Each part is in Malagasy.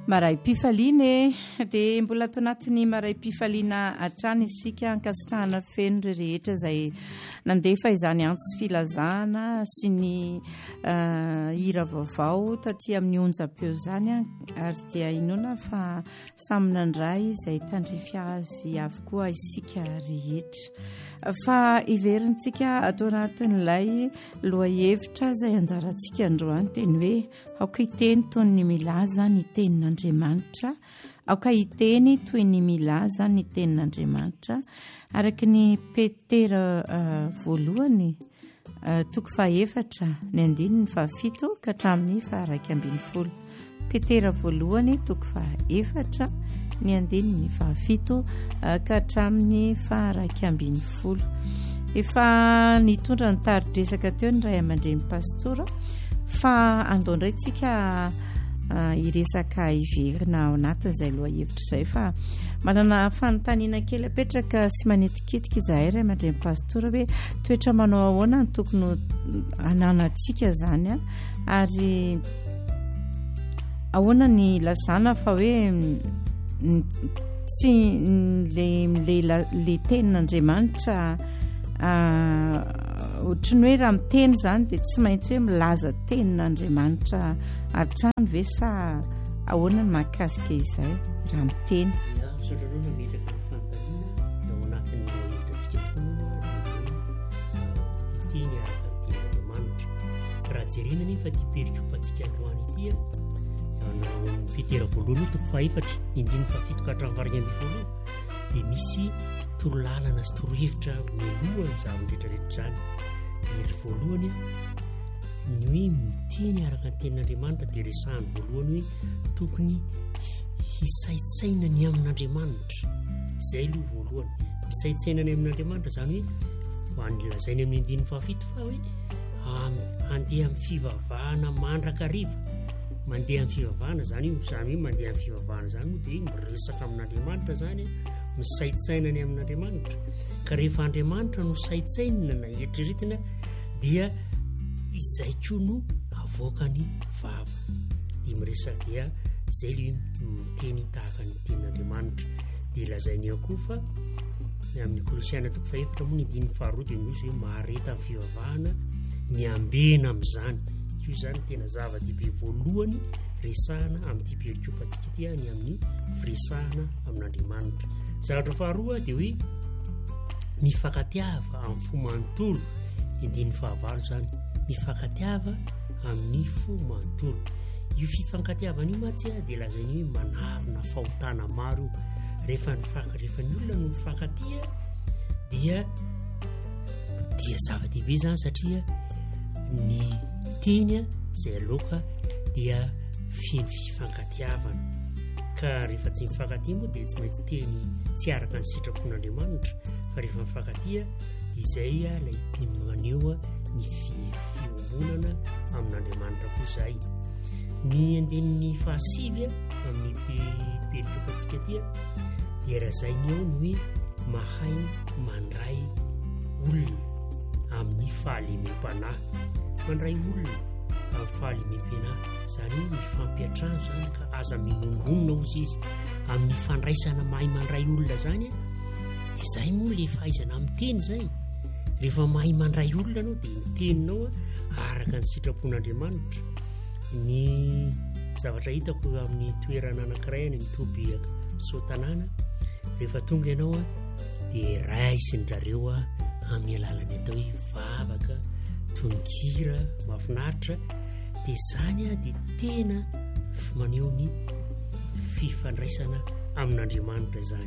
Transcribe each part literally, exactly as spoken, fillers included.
Maray-pifaliana dia mbola ato anatin'ny maray-pifaliana hatrany isika ankasitrahana feno rehetra izay nandefa izany antso sy filazahana sy ny uh, hira vaovao taty amin'ny onjam-peo izany ary dia inoana fa samy nandray izay tandrify azy avokoa isika rehetra fa iverintsika ato anatin'ilay loha-hevitra izay anjarantsika androany teny hoe aoka hiteny toy ny milaza ny tenin'Andriamanitra aoka hiteny toy ny milaza ny tenin'Andriamanitra araka ny Petera uh, voalohany uh, toko fahaefatra ny andininy fahafito ka hatramin'ny faharaiky ambin'ny folo. Petera voalohany toko fahaefatra ny andininy fahafito uh, ka hatramin'ny faharaiky ambin'ny folo. Efa nitondra ny tari-dresaka teo ny ray aman-dreny pastora fa andao indray tsika uh, iresaka iverina ao anatin'izay loha-hevitra izay fa manana fanontaniana kely apetraka sy manetikitika izahay ray aman-dreny pastora hoe toetra manao ahoana ny tokony ananantsika zany a ary ahoana ny lazana fa hoe tsy le le le tenin'Andriamanitra ohatrany hoe raha miteny zany dia tsy maintsy hoe milaza tenin'Andriamanitra hatrany ve sa ahoana ny mahakasika izay raha miteny sotranoana metraka ny fanontaniana ao anatin'ny loha-hevitrantsika tokoa iteny araka ny tenin'Andriamanitra raha jerena nefa ty perikopantsika androany ity a Petera voalohany toko fahaefatra indimy fahafito ka hatramin'ny faharaiky ambin'ny folo dia misy torolalana sy torohevitra milohany zavatra rehetrarehetra zany. Ery voalohany ny hoe miteny araka ny tenin'Andriamanitra dia resahany voalohany hoe tokony hisaitsaina ny amin'Andriamanitra. Izay aloha voalohany misaitsaina ny amin'Andriamanitra zany hoe anylazainy amin'ny andininy fahafito fa hoe handeha amin'ny fivavahana mandrakariva. Mandeha amin'ny fivavahana zany zany hoe mandeha amin'ny fivavahana zany dia miresaka amin'Andriamanitra zany misaitsaina ny amin'Andriamanitra ka rehefa Andriamanitra no saitsaina na eritreretina dia izay koa no avoaka ny vava dia miresaka dia izay le miteny tahaka ny tenin'Andriamanitra dia lazainy eo koa fa amin'ny Kolosiana toko fahaefatra moa ny andininy faharoa dia misy hoe mahareta amin'ny fivavahana ny ambena amin'izany. Io zany tena zava-dehibe voalohany resahana amin'ity perikopantsika ity ny amin'ny firesahana amin'Andriamanitra. Zavatra faharoa dia hoe mifankatiava amin'ny fo manontolo indininy fahavalo zany mifankatiava amin'ny fo manontolo. Io fifankatiavana io matsy dia lazainy hoe manarona fahotana maro rehefa rehefa ny olona no mifankatia dia dia zava-dehibe zany satria ny teny izay aloka dia feno fifankatiavana ka rehefa tsy mifankatia moa dia tsy maintsy teny tsy araka ny sitrapon'Andriamanitra fa rehefa mifankatia izay ilay teny maneho ny fiombonana amin'Andriamanitra koa izay. Ny andinin'ny fahasivy amin'ny perikopantsika tia dia razainy eo ny hoe mahay mandray olona amin'ny fahalemem-panahy. Mandray olona amin'ny fahalemem-panahy zany hoe mifampiatrano zany ka aza minongonona ozy izy amin'ny fandraisana mahay mandray olona zany dia izay moa le fahaizana miteny zay. Rehefa mahay mandray olona anao dia miteninao araka ny sitrapon'Andriamanitra. Ny zavatra hitako amin'ny toerana anankiray any mitoby sotanana rehefa tonga ianao dia raisin-drareo amin'ny alalany atao hoe vavaka tononkira mahafinaritra dia zany a dia tena maneho ny fifandraisana amin'Andriamanitra zany.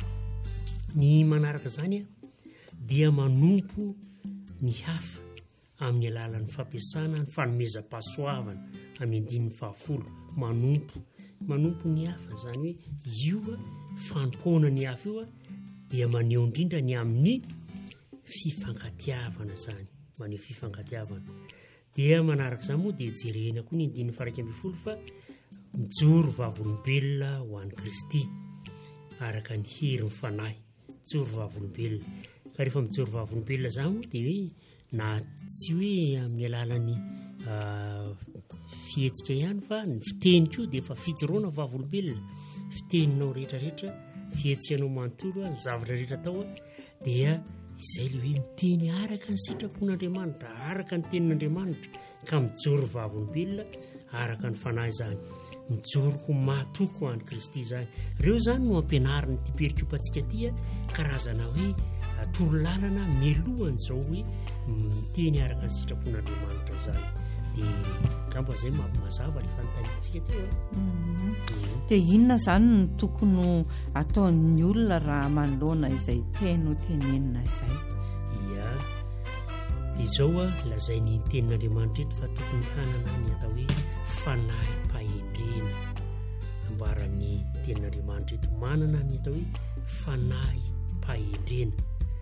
Ny manaraka zany a dia manompo ny hafa amin'ny alalan'ny fampiasana ny fanomezam-pahasoavana amin'ny andininy fahafolo. Manompo manompo ny hafa zany hoe io a fanompoana ny hafa io a dia maneho indrindra ny amin'ny fifankatiavana zany maneho fifankatiavana. Dia manaraka izany moa dia jerena koa ny andininy faharaiky ambin'ny folo fa mijoro vavolombelona ho an'i Kristy araka ny hery mifanahy. Mijoro vavolombelona ka rehefa mijoro vavolombelona zany moa dia hoe na tsy hoe amin'ny alalan'ny fihetsika ihany fa ny fiteny koa dia efa fijoroana vavolombelona fiteninao rehetrarehetra fihetsikanao manontolo a ny zavatra rehetra tao a dia izay le hoe miteny araka ny sitrapon'Andriamanitra araka ny tenin'Andriamanitra ka mijoro vavolombelona araka ny fanahy izany mijoro ho matoko ho an'i Kristy izany. Ireo zany no ampianariny ty perikopantsika ty a karazana hoe torolalana melohany zao hoe miteny araka ny sitrapon'Andriamanitra zany. Dia kamba zay mampimazava rehefa nytanitsika teo a. Dia inona zany no tokony ataon'ny olona raha manoloana izay teny ho tenenina izay? Ia, dia zao a lazay ny tenin'Andriamanitra eto fa tokony hanana ny atao hoe fanahy-pahendrena. Ambaran'ny tenin'Andriamanitra eto manana ny atao hoe fanahy-pahendrena.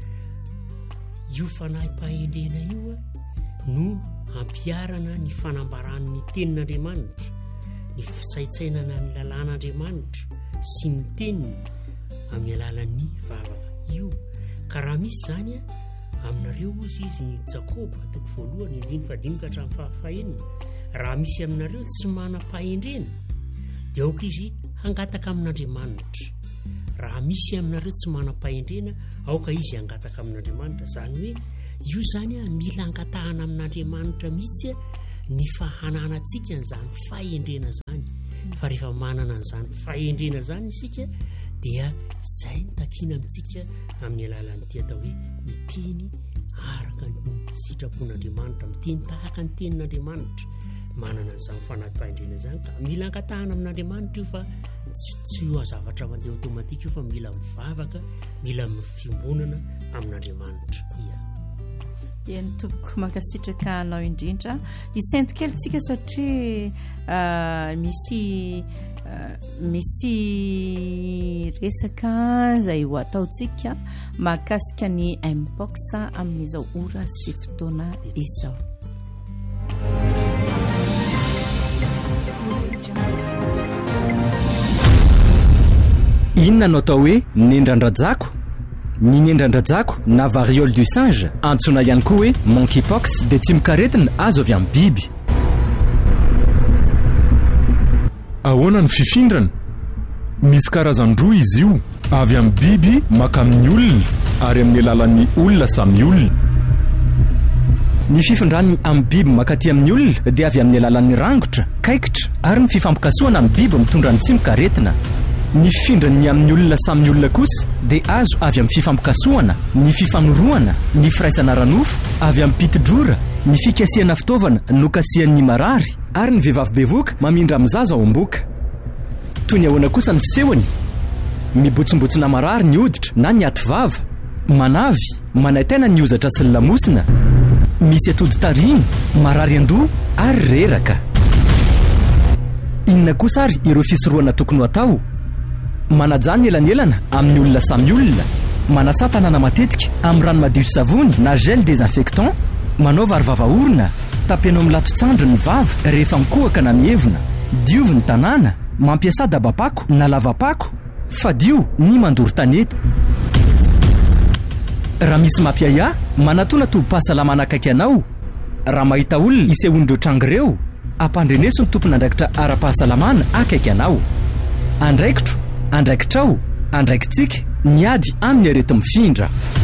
Io fanahy-pahendrena io a no ampiarana ny fanambaran'ny tenin'Andriamanitra, ny fisaitsainana ny lalàn'Andriamanitra sy ny teniny amin'ny alalan'ny vavaka io. Ka raha misy zany a aminareo ozy izy ny Jakoba toko voalohany andiny fadimy ka hatramin'ny fahafahenina, raha misy aminareo tsy manam-pahendrena dia aoka izy hangataka amin'Andriamanitra. Raha misy aminareo tsy manam-pahendrena aoka izy hangataka amin'Andriamanitra. Zany hoe io zany a mila angatahana amin'Andriamanitra mihitsy a ny fahananantsika n'izany fahendrena zany. Fa rehefa manana n'izany fahendrena zany isika dia zay ny takiana amintsika amin'ny alalan'ity atao hoe miteny araka ny sitrapon'Andriamanitra, miteny tahaka ny tenin'Andriamanitra, manana n'izany fanahy-pahendrena zany. Ka mila angatahana amin'Andriamanitra io fa tsy ho zavatra mandeha automatika io fa mila mivavaka, mila fimbonana amin'Andriamanitra. Ia. Eny tompoko mankasitraka anao indrindra isento kely tsika satria uh, misy uh, misy resaka zay ho ataotsika mahakasika ny mpox amin'izao ora sy fotoana izao. Inona no atao hoe nendrandrajako? Ny nendrandrajako na variole du singe antsoina ihany koa hoe monkeypox dia tsy mikaretina azo avy amin'ny biby. Ahoana ny fifindrana? Misy karazan-droa izy io, avy amin'ny biby maka amin'ny olona ary amin'ny alalan'ny olona samy olona. Ny fifindrany amin'ny biby makaty amin'ny olona dia avy amin'ny alalan'ny rangotra, kaikitra ary ny fifampikasoana amin'ny biby mitondra ny tsy mikaretina. Ny fifindrany amin'ny olona samy olona kosa dia azo avy amin'ny fifampikasoana, ny fifanoroana, ny firaisana ranofo, avy amin'ny pitidrora, ny fikasiana fitaovana no kasian'ny marary ary ny vehivavy bevoka mamindra amin'ny zaza ao am-boka. Toy ny ahoana kosa ny fisehony? Mibotsombotsona marary ny hoditra na ny ativava, manavy, manaitana ny ozatra sy ny lamosina, misy atody tariny, marary an-doha ary reraka. Inona kosa ary ireo fisoroana tokony atao? Manajany elanelana amin'ny olona samy olona, manasa tanana matetika amin'ny rano madio sy savony na gel désinfectant, manao varovava-orona, tapenao amin'ny lato-tsandro ny vava rehefa mikohaka na mievina, diovy ny tanàna, mampiasa dabapako na lavapako, fadio ny mandoro tanety. Raha misy mampiaya, manatona tobi-pahasalamana akaiky anao. Raha mahita olona isehon'ireo trango ireo, ampandreneso ny tompon'andraikitra ara-pahasalamana akaiky anao. Andraikitro, andraikitrao, andraikitsika, niady amin'ny arety mifindra.